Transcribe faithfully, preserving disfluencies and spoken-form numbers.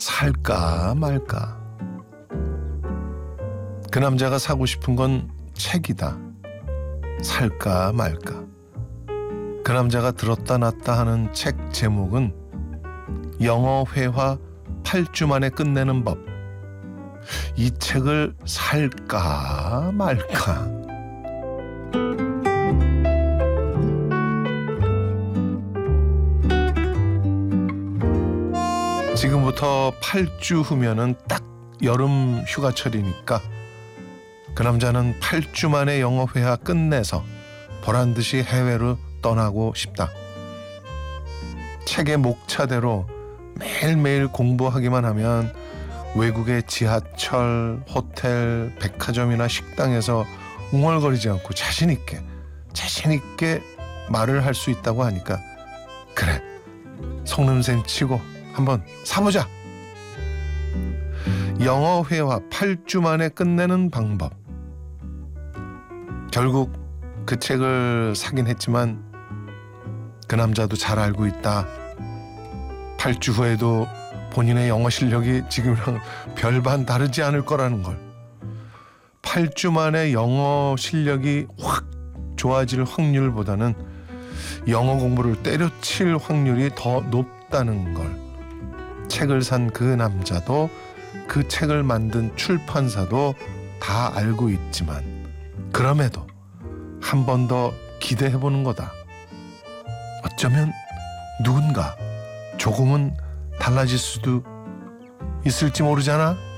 살까 말까. 그 남자가 사고 싶은 건 책이다. 살까 말까. 그 남자가 들었다 놨다 하는 책 제목은 영어 회화 팔 주 만에 끝내는 법. 이 책을 살까 말까. 지금부터 팔 주 후면은 딱 여름 휴가철이니까 그 남자는 팔 주 만에 영어 회화 끝내서 보란듯이 해외로 떠나고 싶다. 책의 목차대로 매일매일 공부하기만 하면 외국의 지하철, 호텔, 백화점이나 식당에서 웅얼거리지 않고 자신있게 자신있게 말을 할 수 있다고 하니까 그래, 속냄새 치고 한번 사보자. 영어 회화 팔 주 만에 끝내는 방법. 결국 그 책을 사긴 했지만 그 남자도 잘 알고 있다. 팔 주 후에도 본인의 영어 실력이 지금이랑 별반 다르지 않을 거라는 걸. 팔 주 만에 영어 실력이 확 좋아질 확률보다는 영어 공부를 때려칠 확률이 더 높다는 걸 책을 산 그 남자도 그 책을 만든 출판사도 다 알고 있지만 그럼에도 한 번 더 기대해보는 거다. 어쩌면 누군가 조금은 달라질 수도 있을지 모르잖아.